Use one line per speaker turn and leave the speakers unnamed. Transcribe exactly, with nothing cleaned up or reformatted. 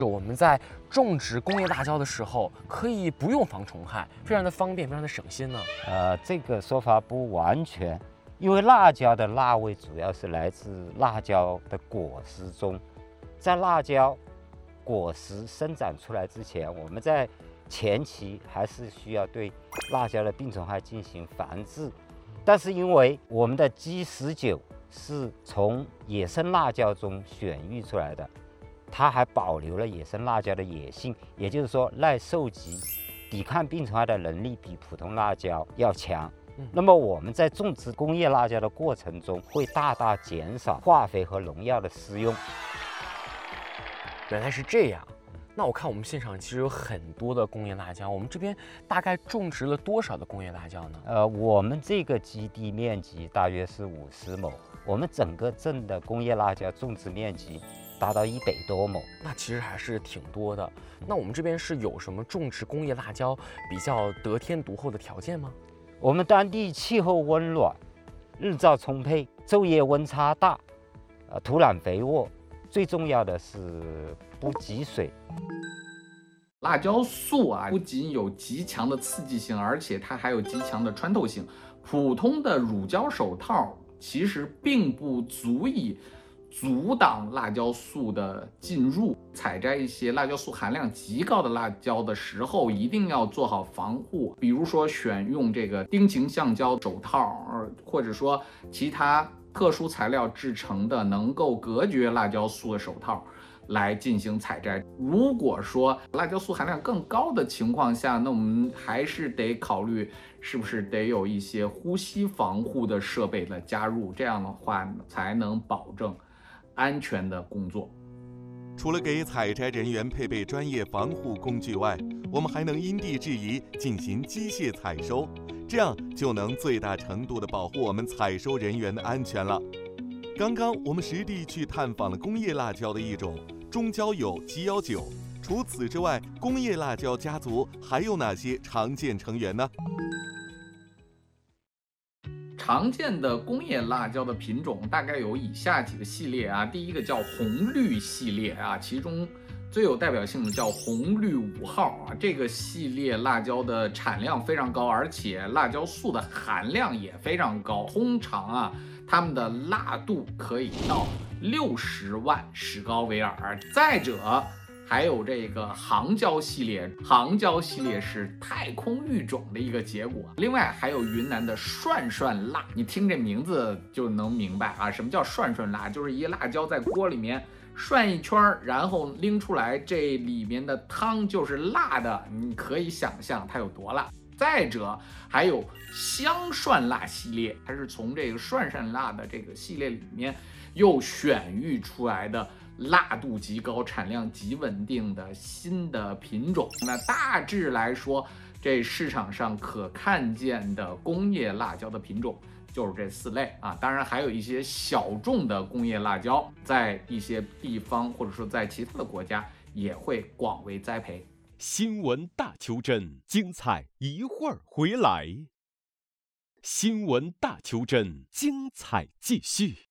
我们在种植工业辣椒的时候，可以不用防虫害，非常的方便，非常的省心呢。
呃，这个说法不完全，因为辣椒的辣味主要是来自辣椒的果实中，在辣椒果实生长出来之前，我们在前期还是需要对辣椒的病虫害进行防治。但是因为我们的 G 十九是从野生辣椒中选育出来的，它还保留了野生辣椒的野性，也就是说耐受级、抵抗病虫害的能力比普通辣椒要强。那么我们在种植工业辣椒的过程中，会大大减少化肥和农药的施用。
原来是这样。那我看我们现场其实有很多的工业辣椒，我们这边大概种植了多少的工业辣椒呢？
呃，我们这个基地面积大约是五十亩，我们整个镇的工业辣椒种植面积达到一百多亩，
那其实还是挺多的。那我们这边是有什么种植工业辣椒比较得天独厚的条件吗？
我们当地气候温暖，日照充沛，昼夜温差大，呃，土壤肥沃，最重要的是不积水。
辣椒素啊，不仅有极强的刺激性，而且它还有极强的穿透性。普通的乳胶手套其实并不足以阻挡辣椒素的进入。采摘一些辣椒素含量极高的辣椒的时候，一定要做好防护，比如说选用这个丁腈橡胶手套，或者说其他特殊材料制成的能够隔绝辣椒素的手套来进行采摘。如果说辣椒素含量更高的情况下，那我们还是得考虑是不是得有一些呼吸防护的设备的加入，这样的话才能保证安全的工作。
除了给采摘人员配备专业防护工具外，我们还能因地制宜进行机械采收，这样就能最大程度地保护我们采收人员的安全了。刚刚我们实地去探访了工业辣椒的一种中焦友 G 一九。除此之外，工业辣椒家族还有哪些常见成员呢？
常见的工业辣椒的品种大概有以下几个系列啊。第一个叫红绿系列啊，其中最有代表性的叫红绿五号啊。这个系列辣椒的产量非常高，而且辣椒素的含量也非常高。通常啊，它们的辣度可以到六十万史高维尔。再者，还有这个杭椒系列，杭椒系列是太空育种的一个结果。另外还有云南的涮涮辣，你听这名字就能明白啊，什么叫涮涮辣？就是一辣椒在锅里面涮一圈，然后拎出来，这里面的汤就是辣的，你可以想象它有多辣。再者还有香涮辣系列，它是从这个涮涮辣的这个系列里面又选育出来的辣度极高、产量极稳定的新的品种。那大致来说，这市场上可看见的工业辣椒的品种就是这四类啊。当然还有一些小众的工业辣椒，在一些地方或者说在其他的国家也会广为栽培。
新闻大求真，精彩一会儿回来。新闻大求真，精彩继续。